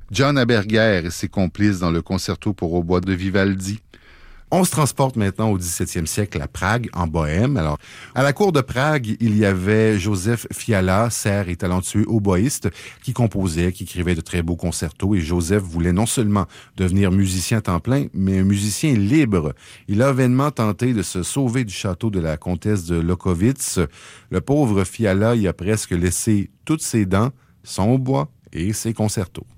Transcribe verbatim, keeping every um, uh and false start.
John Aberger et ses complices dans le concerto pour hautbois de Vivaldi. On se transporte maintenant au dix-septième siècle à Prague, en Bohême. Alors, à la cour de Prague, il y avait Joseph Fiala, serf et talentueux hautboïste, qui composait, qui écrivait de très beaux concertos. Et Joseph voulait non seulement devenir musicien à temps plein, mais un musicien libre. Il a vainement tenté de se sauver du château de la comtesse de Lockovitz. Le pauvre Fiala y a presque laissé toutes ses dents, son hautbois et ses concertos.